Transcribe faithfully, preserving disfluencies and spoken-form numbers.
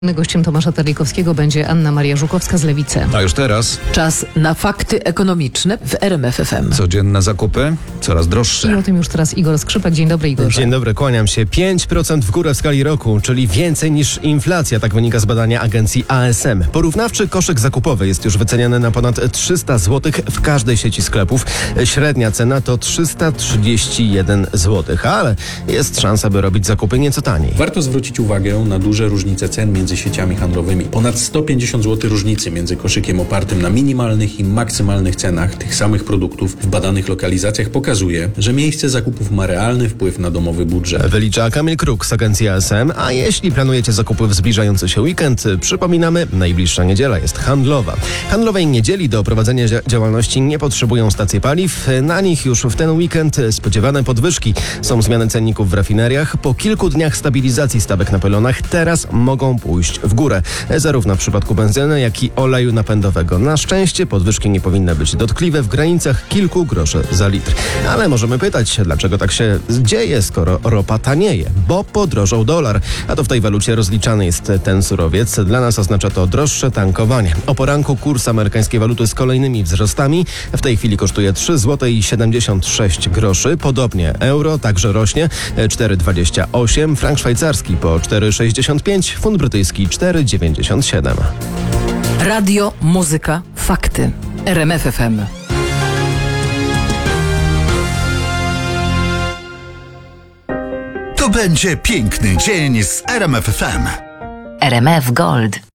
Gościem Tomasza Terlikowskiego będzie Anna Maria Żukowska z Lewicy. A już teraz czas na fakty ekonomiczne w R M F F M. Codzienne zakupy coraz droższe. I o tym już teraz Igor Skrzypek. Dzień dobry, Igorze. Dzień dobry, kłaniam się. pięć procent w górę w skali roku, czyli więcej niż inflacja, tak wynika z badania agencji A S M. Porównawczy koszyk zakupowy jest już wyceniany na ponad trzysta złotych w każdej sieci sklepów. Średnia cena to trzysta trzydzieści jeden złotych, ale jest szansa, by robić zakupy nieco taniej. Warto zwrócić uwagę na duże różnice cen między sieciami handlowymi. Ponad sto pięćdziesiąt złotych różnicy między koszykiem opartym na minimalnych i maksymalnych cenach tych samych produktów w badanych lokalizacjach pokazuje, że miejsce zakupów ma realny wpływ na domowy budżet. Wylicza Kamil Kruk z agencji A S M, a jeśli planujecie zakupy w zbliżający się weekend, przypominamy, najbliższa niedziela jest handlowa. Handlowej niedzieli do prowadzenia działalności nie potrzebują stacje paliw. Na nich już w ten weekend spodziewane podwyżki. Są zmiany cenników w rafineriach. Po kilku dniach stabilizacji stawek na pylonach teraz mogą pójść w górę. Zarówno w przypadku benzyny, jak i oleju napędowego. Na szczęście podwyżki nie powinny być dotkliwe, w granicach kilku groszy za litr. Ale możemy pytać, dlaczego tak się dzieje, skoro ropa tanieje? Bo podrożał dolar, a to w tej walucie rozliczany jest ten surowiec. Dla nas oznacza to droższe tankowanie. O poranku kurs amerykańskiej waluty z kolejnymi wzrostami. W tej chwili kosztuje trzy złote i siedemdziesiąt sześć groszy. Podobnie euro także rośnie, cztery dwadzieścia osiem, frank szwajcarski po cztery sześćdziesiąt pięć, funt brytyjski cztery dziewięćdziesiąt siedem. Radio, muzyka, fakty. R M F F M. To będzie piękny dzień z R M F F M. R M F Gold.